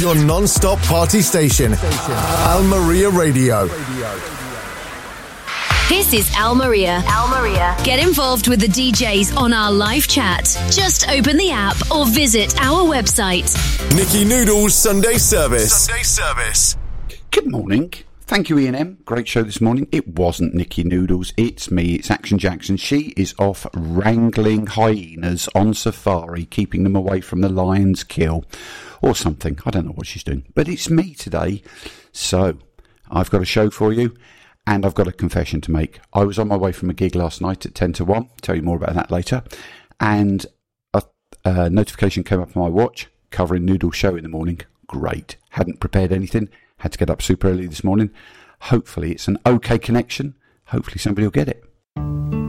Your non-stop party station, Al Maria Radio. This is Al Maria. Al Maria. Get involved with the DJs on our live chat. Just open the app or visit our website. Nicky Noodles Sunday Service. Good morning. Thank you, Ian M. Great show this morning. It wasn't Nicky Noodles, it's me, it's Action Jackson. She is off wrangling hyenas on safari, keeping them away from the lion's kill or something. I don't know what she's doing, but it's me today. So I've got a show for you and I've got a confession to make. I was on my way from a gig last night at 10 to 1. Tell you more about that later. And a notification came up on my watch covering Noodle's show in the morning. Great. Hadn't prepared anything. Had to get up super early this morning. Hopefully it's an okay connection. Hopefully somebody will get it.